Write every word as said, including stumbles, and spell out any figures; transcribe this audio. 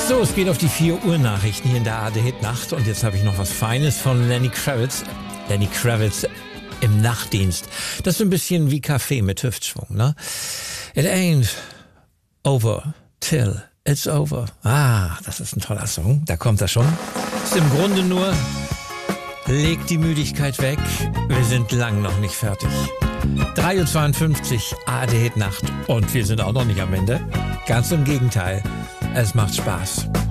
So, es geht auf die vier Uhr Nachrichten hier in der A D Hit Nacht und jetzt habe ich noch was Feines von Lenny Kravitz. Lenny Kravitz im Nachtdienst. Das ist so ein bisschen wie Kaffee mit Hüftschwung, ne? It ain't over till it's over. Ah, das ist ein toller Song. Da kommt er schon. Ist im Grunde nur, leg die Müdigkeit weg. Wir sind lang noch nicht fertig. drei Uhr zweiundfünfzig A D Hit Nacht und wir sind auch noch nicht am Ende. Ganz im Gegenteil. Es macht Spaß.